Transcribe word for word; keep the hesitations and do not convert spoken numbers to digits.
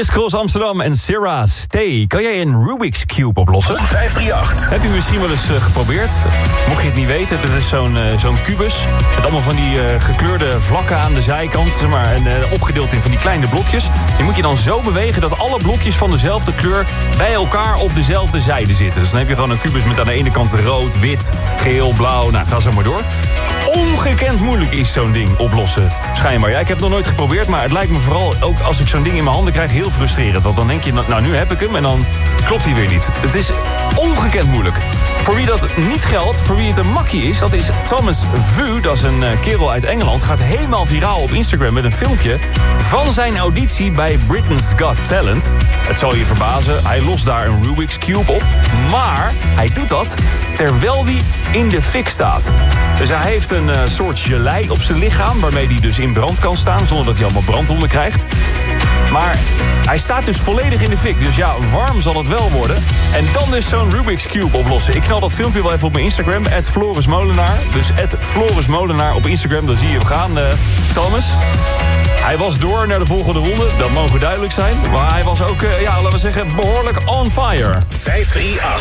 Chris Cross Amsterdam en Sarah Stay. Kan jij een Rubik's Cube oplossen? vijf drie acht. Heb je misschien wel eens uh, geprobeerd? Mocht je het niet weten, dat is zo'n uh, zo'n kubus. Met allemaal van die uh, gekleurde vlakken aan de zijkant. Zeg maar, en uh, opgedeeld in van die kleine blokjes. Die moet je dan zo bewegen dat alle blokjes van dezelfde kleur bij elkaar op dezelfde zijde zitten. Dus dan heb je gewoon een kubus met aan de ene kant rood, wit, geel, blauw. Nou, ga zo maar door. Ongekend moeilijk is zo'n ding oplossen, schijnbaar. Ja, ik heb het nog nooit geprobeerd, maar het lijkt me vooral, ook als ik zo'n ding in mijn handen krijg, heel frustrerend. Want dan denk je, nou, nu heb ik hem en dan klopt hij weer niet. Het is ongekend moeilijk. Voor wie dat niet geldt, voor wie het een makkie is, dat is Thomas Vu. Dat is een uh, kerel uit Engeland. Gaat helemaal viraal op Instagram met een filmpje van zijn auditie bij Britain's Got Talent. Het zal je verbazen, hij lost daar een Rubik's Cube op. Maar hij doet dat terwijl hij in de fik staat. Dus hij heeft een uh, soort gelei op zijn lichaam, waarmee hij dus in brand kan staan, zonder dat hij allemaal brandwonden krijgt. Maar hij staat dus volledig in de fik. Dus ja, warm zal het wel worden. En dan dus zo'n Rubik's Cube oplossen. Ik knal dat filmpje wel even op mijn Instagram. at Floris Molenaar. Dus at Floris Molenaar op Instagram. Dan zie je hem gaan, uh, Thomas. Hij was door naar de volgende ronde. Dat mogen duidelijk zijn. Maar hij was ook, uh, ja, laten we zeggen, behoorlijk on fire. vijf drie acht.